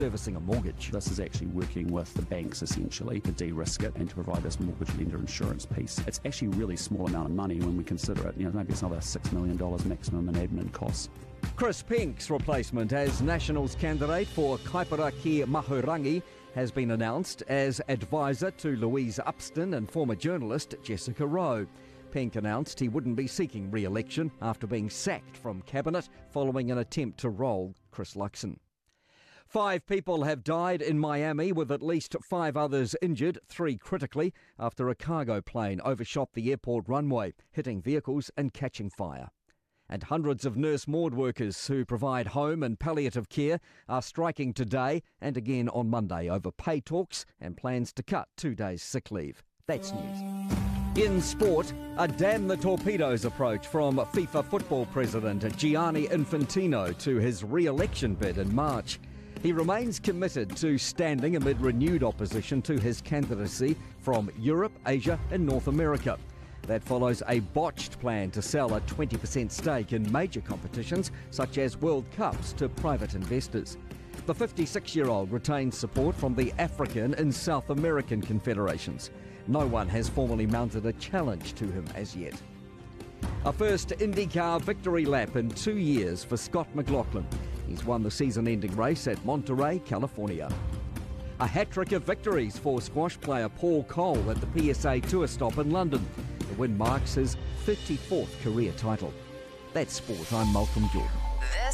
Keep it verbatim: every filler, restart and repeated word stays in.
servicing a mortgage. This is actually working with the banks essentially to de-risk it and to provide this mortgage lender insurance piece. It's actually a really small amount of money when we consider it. You know, maybe it's another six million dollars maximum in admin costs. Chris Pink's replacement as Nationals candidate for Kaipara ki Mahurangi has been announced as advisor to Louise Upston and former journalist Jessica Rowe. Pink announced he wouldn't be seeking re-election after being sacked from cabinet following an attempt to roll Chris Luxon. Five people have died in Miami, with at least five others injured, three critically, after a cargo plane overshot the airport runway, hitting vehicles and catching fire. And hundreds of nurse ward workers who provide home and palliative care are striking today and again on Monday over pay talks and plans to cut two days sick leave. That's news. In sport, a damn the torpedoes approach from FIFA football president Gianni Infantino to his re-election bid in March. He remains committed to standing amid renewed opposition to his candidacy from Europe, Asia and North America. That follows a botched plan to sell a twenty percent stake in major competitions such as World Cups to private investors. The fifty-six-year-old retains support from the African and South American confederations. No one has formally mounted a challenge to him as yet. A first IndyCar victory lap in two years for Scott McLaughlin. He's won the season-ending race at Monterey, California. A hat-trick of victories for squash player Paul Cole at the P S A Tour stop in London. The win marks his fifty-fourth career title. That's sport. I'm Malcolm Jordan.